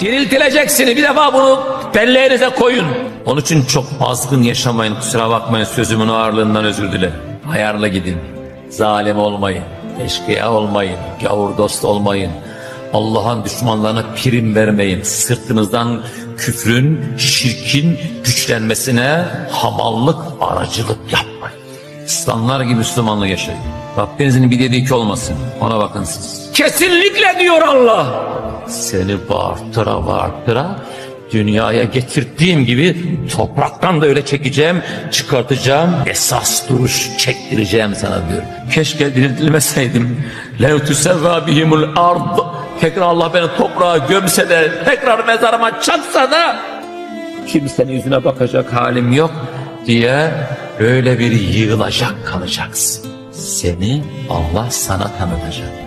Diriltileceksiniz. Bir defa bunu belleğinize koyun. Onun için çok azgın yaşamayın. Kusura bakmayın, sözümün ağırlığından özür dilerim. Ayarla gidin. Zalim olmayın. Eşkıya olmayın. Gavur dost olmayın. Allah'ın düşmanlarına prim vermeyin. Sırtınızdan küfrün, şirkin güçlenmesine hamallık, aracılık yapmayın. İslamlar gibi Müslümanlığı yaşayın. Rabbinizin bir dediği ki olmasın. Ona bakın siz. Kesinlikle diyor Allah. Seni bağırtıra dünyaya getirdiğim gibi topraktan da öyle çekeceğim, çıkartacağım, esas duruş çektireceğim sana diyor. Keşke diriltilmeseydim. لَوْ تُسَوَّا بِهِمُ الْاَرْضِ Tekrar Allah beni toprağa gömse de, tekrar mezarıma çatsa da kimsenin yüzüne bakacak halim yok diye böyle bir yığılacak kalacaksın. Seni Allah sana tanıtacak.